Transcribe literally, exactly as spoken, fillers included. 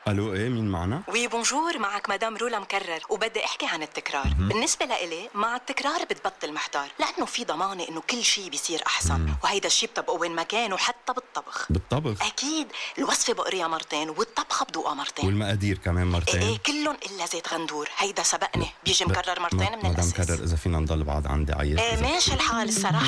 الو، ايه مين معنا؟ وي بونجور، معك مدام رولا مكرر، وبدي احكي عن التكرار. م-م. بالنسبة لإلي مع التكرار بتبطل محتار، لأنه في ضمانة إنه كل شيء بيصير أحسن. م-م. وهيدا الشيء بتبقى وين ما كان، وحتى بالطبخ. بالطبخ؟ أكيد، الوصفة بقريها مرتين والطبخة بدوقها مرتين. والمقادير كمان مرتين؟ ايه, إيه كلهم إلا زيت غندور، هيدا سبقني بيجي مكرر مرتين من الأساس. مدام الأساس. مكرر، إذا فينا نضل بعض عندي عيط. ايه ماشي الحال الصراحة.